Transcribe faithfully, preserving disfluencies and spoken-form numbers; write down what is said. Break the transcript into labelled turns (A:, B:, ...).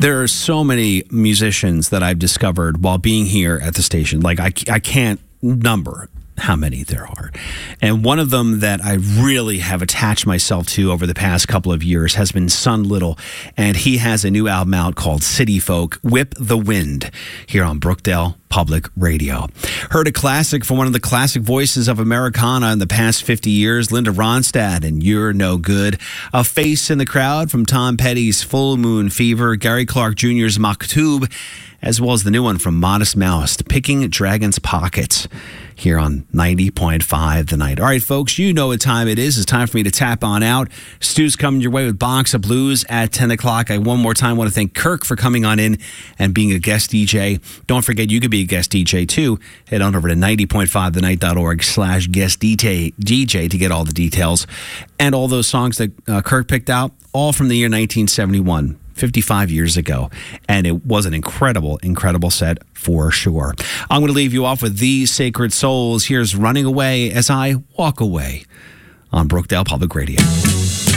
A: There are so many musicians that I've discovered while being here at the station. Like, I, I can't number how many there are. And one of them that I really have attached myself to over the past couple of years has been Son Little. And he has a new album out called City Folk, Whip the Wind, here on Brookdale Public Radio. Heard a classic from one of the classic voices of Americana in the past fifty years, Linda Ronstadt, and You're No Good. A Face in the Crowd from Tom Petty's Full Moon Fever, Gary Clark Junior's Maktub, as well as the new one from Modest Mouse, Picking Dragon's Pockets, here on ninety point five The Night. All right, folks, you know what time it is. It's time for me to tap on out. Stu's coming your way with Box of Blues at ten o'clock. I one more time want to thank Kirk for coming on in and being a guest D J. Don't forget, you could be a guest D J too. Head on over to ninety point five the night dot org slash guest D J to get all the details. And all those songs that uh, Kirk picked out, all from the year nineteen seventy-one. fifty-five years ago, and it was an incredible, incredible set for sure. I'm going to leave you off with These Sacred Souls. Here's Running Away as I walk away on Brookdale Public Radio.